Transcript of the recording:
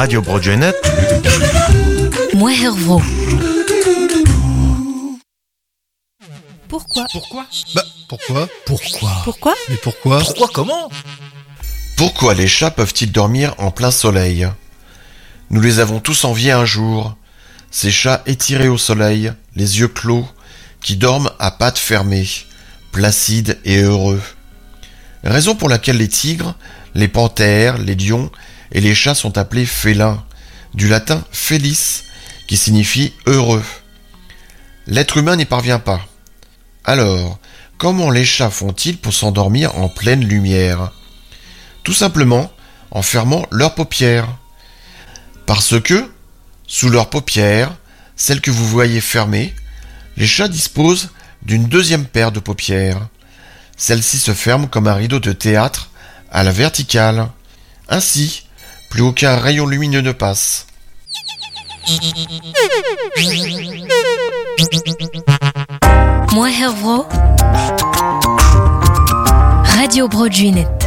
Radio Broadwaynet. Moi Hervro. Pourquoi Pourquoi Pourquoi Mais pourquoi Pourquoi comment? Pourquoi les chats peuvent-ils dormir en plein soleil? Nous les avons tous enviés un jour. Ces chats étirés au soleil, les yeux clos, qui dorment à pattes fermées, placides et heureux. Raison pour laquelle les tigres, les panthères, les lions et les chats sont appelés félins, du latin felis, qui signifie heureux. L'être humain n'y parvient pas. Alors, comment les chats font-ils pour s'endormir en pleine lumière? Tout simplement en fermant leurs paupières. Parce que, sous leurs paupières, celles que vous voyez fermées, les chats disposent d'une deuxième paire de paupières. Celle-ci se ferme comme un rideau de théâtre à la verticale. Ainsi, plus aucun rayon lumineux ne passe. Moi Hervro. Radio Broadwaynet.